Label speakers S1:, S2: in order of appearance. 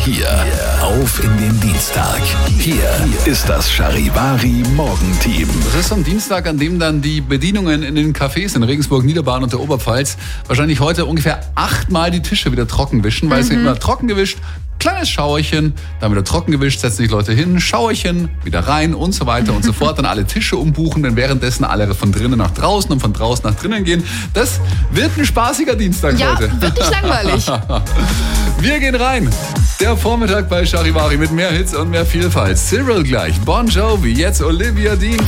S1: hier auf in den Dienstag. Hier ist das Charivari Morgenteam.
S2: Das ist so ein Dienstag, an dem dann die Bedienungen in den Cafés in Regensburg, Niederbayern und der Oberpfalz wahrscheinlich heute ungefähr 8-mal die Tische wieder trocken wischen, weil es wird immer trocken gewischt. Kleines Schauerchen, dann wieder trocken gewischt, setzen sich Leute hin, Schauerchen, wieder rein und so weiter und so fort. Dann alle Tische umbuchen, dann währenddessen alle von drinnen nach draußen und von draußen nach drinnen gehen. Das wird ein spaßiger Dienstag heute.
S3: Ja, wird nicht langweilig.
S2: Wir gehen rein. Der Vormittag bei Charivari mit mehr Hits und mehr Vielfalt. Cyril gleich, Bon Jovi, jetzt Olivia Dean.